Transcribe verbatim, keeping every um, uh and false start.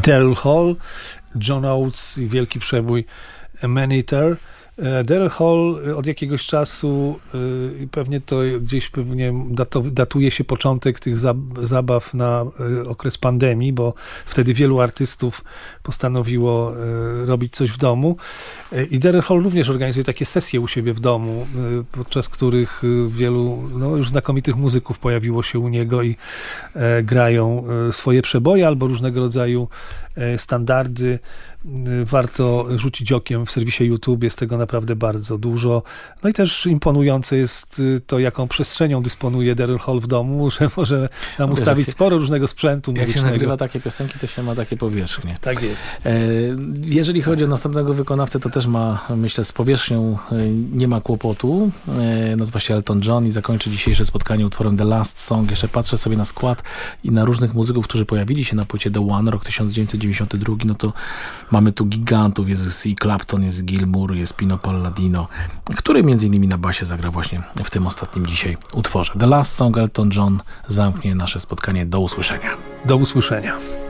Daryl Hall, John Oates i wielki przebój Maneater. Daryl Hall od jakiegoś czasu i pewnie to gdzieś pewnie datuje się początek tych zabaw na okres pandemii, bo wtedy wielu artystów postanowiło robić coś w domu i Daryl Hall również organizuje takie sesje u siebie w domu, podczas których wielu no, już znakomitych muzyków pojawiło się u niego i grają swoje przeboje albo różnego rodzaju standardy. Warto rzucić okiem w serwisie YouTube, jest tego naprawdę bardzo dużo. No i też imponujące jest to, jaką przestrzenią dysponuje Daryl Hall w domu, że może tam no, ustawić wiesz, sporo różnego sprzętu muzycznego. Jak się nagrywa takie piosenki, to się ma takie powierzchnie. Tak jest. Jeżeli chodzi o następnego wykonawcę, to też ma, myślę, z powierzchnią nie ma kłopotu. Nazywa się Elton John i zakończy dzisiejsze spotkanie utworem The Last Song. Jeszcze patrzę sobie na skład i na różnych muzyków, którzy pojawili się na płycie The One, rok tysiąc dziewięćset dziewięćdziesiąty drugi, no to mamy tu gigantów, jest i Clapton, jest Gilmour, jest Pino Palladino, który między innymi na basie zagra właśnie w tym ostatnim dzisiaj utworze. The Last Song, Elton John zamknie nasze spotkanie. Do usłyszenia. Do usłyszenia.